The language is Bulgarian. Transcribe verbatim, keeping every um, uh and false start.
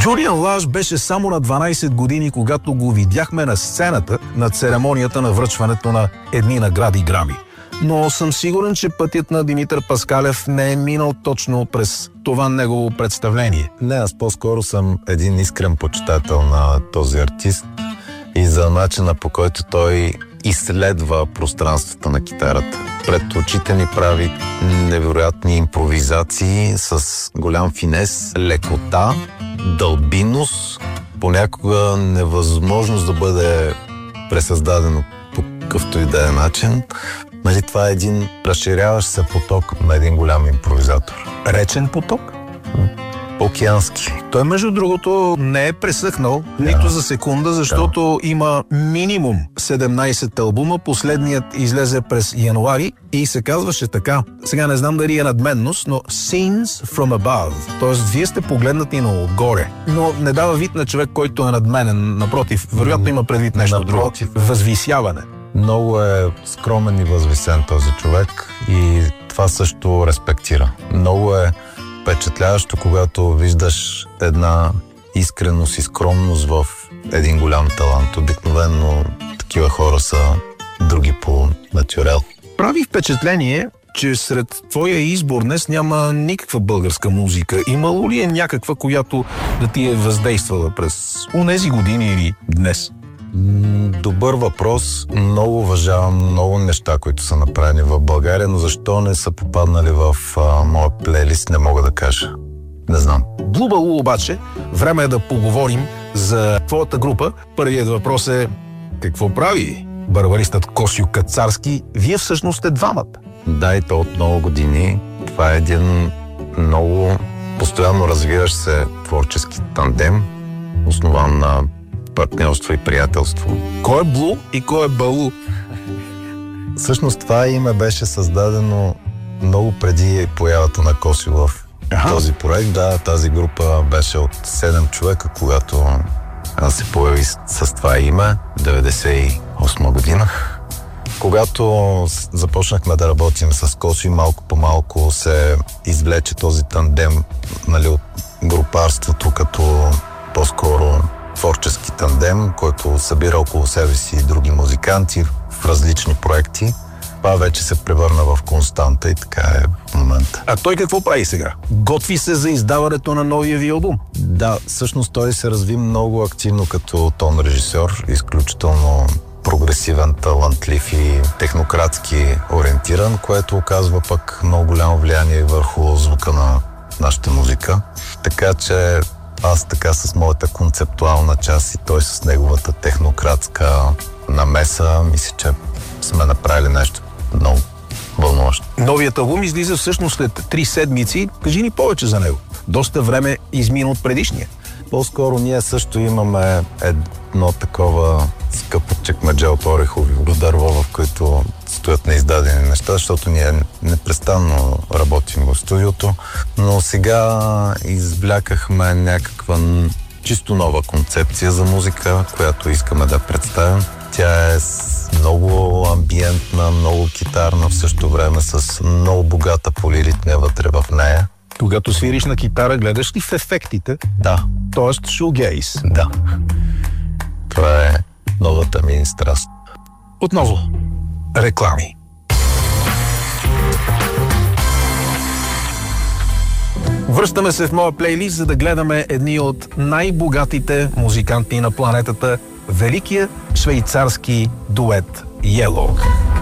Джулиан Лаш беше само на дванайсет години, когато го видяхме на сцената на церемонията на връчването на едни награди Грами. Но съм сигурен, че пътят на Димитър Паскалев не е минал точно през това негово представление. Не, аз по-скоро съм един искрен почитател на този артист и за начина, по който той изследва пространствата на китарата. Пред очите ни прави невероятни импровизации с голям финес, лекота, дълбинност, понякога невъзможност да бъде пресъздадено по какъвто и да е начин. Нали, това е един разширяващ се поток на един голям импровизатор. Речен поток? Океански. Той, между другото, не е пресъхнал да. нито за секунда, защото да. има минимум седемнайсет албума. Последният излезе през януари и се казваше така. Сега не знам дали е надменност, но Scenes from Above. Тоест, вие сте погледнати на отгоре. Но не дава вид на човек, който е надменен. Напротив, вероятно има предвид нещо Напротив. друго. Възвисяване. Много е скромен и възвисен този човек и това също респектира. Много е впечатляващо, когато виждаш една искреност и скромност в един голям талант. Обикновено такива хора са други по натюрел. Прави впечатление, че сред твоя избор днес няма никаква българска музика. Имало ли е някаква, която да ти е въздействала през онези години или днес? Добър въпрос. Много уважавам много неща, които са направени в България, но защо не са попаднали в а, моя плейлист, не мога да кажа. Не знам. Блубало обаче, време е да поговорим за твоята група. Първият въпрос е: какво прави барабаристът Косю Кацарски? Вие всъщност сте двамата. Да, и то от много години. Това е един много постоянно развиващ се творчески тандем, основан на партньорство и приятелство. Кой е Блу и кой е Балу? Всъщност това име беше създадено много преди появата на Коси в Аха. този проект. Да, тази група беше от седем човека, когато аз се появи с, с това име, деветдесет и осма година. Когато започнахме да работим с Коси, малко по малко се извлече този тандем, нали, от групарството като по-скоро творчески тандем, който събира около себе си други музиканти в различни проекти. Това вече се превърна в константа и така е в момента. А той какво прави сега? Готви се за издаването на новия ви албум? Да, всъщност той се разви много активно като тон режисьор, изключително прогресивен, талантлив и технократски ориентиран, което оказва пък много голямо влияние върху звука на нашата музика. Така че аз така с моята концептуална част и той с неговата технократска намеса, мисля, че сме направили нещо много вълнуващо. Новият албум излиза всъщност след три седмици. Кажи ни повече за него. Доста време измина от предишния. По-скоро ние също имаме едно такова скъпо чекмедже от орехови дърво, в които стоят неиздадени неща, защото ние непрестанно работим в студиото. Но сега извлякахме някаква чисто нова концепция за музика, която искаме да представим. Тя е много амбиентна, много китарна, в същото време с много богата полиритмия вътре в нея. Когато свириш на китара, гледаш ли в ефектите? Да. Тоест шугейс? Да. Това е новата ми страст. Отново реклами. Връщаме се в моя плейлист, за да гледаме едни от най-богатите музиканти на планетата, великия швейцарски дует Yellow.